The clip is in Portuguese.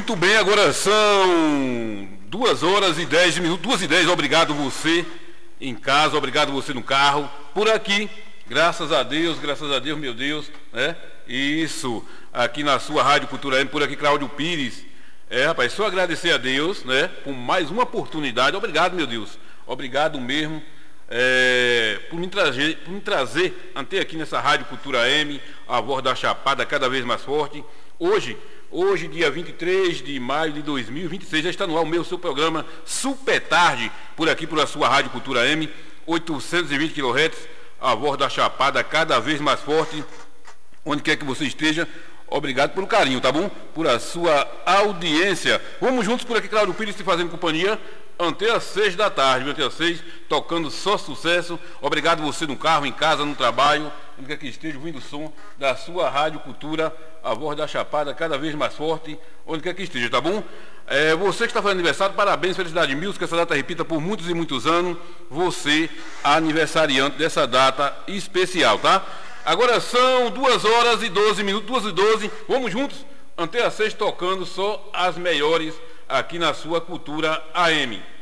Muito bem, agora são 2 horas e 10 minutos, 2 e 10, obrigado você em casa, obrigado você no carro, por aqui, graças a Deus, meu Deus, né? Isso, aqui na sua Rádio Cultura M, por aqui, Cláudio Pires. Rapaz, só agradecer a Deus, né, por mais uma oportunidade, obrigado, meu Deus, obrigado mesmo, por me trazer até aqui nessa Rádio Cultura M, a voz da Chapada cada vez mais forte. Hoje, dia 23 de maio de 2026, já está no ar o seu programa Super Tarde, por aqui, por a sua Rádio Cultura M, 820 kHz, a voz da Chapada cada vez mais forte, onde quer que você esteja. Obrigado pelo carinho, tá bom? Por a sua audiência. Vamos juntos por aqui, Cláudio Pires, se fazendo companhia, até às 6 da tarde, até às 6, tocando só sucesso. Obrigado você no carro, em casa, no trabalho, onde quer que esteja, ouvindo o som da sua Rádio Cultura, a voz da Chapada, cada vez mais forte, onde quer que esteja, tá bom? Você que está fazendo aniversário, parabéns, felicidade mil, que essa data repita por muitos e muitos anos, você, aniversariante dessa data especial, tá? Agora são 2 horas e 12 minutos, 2 e 12, vamos juntos, até às 6, tocando só as melhores aqui na sua Cultura AM.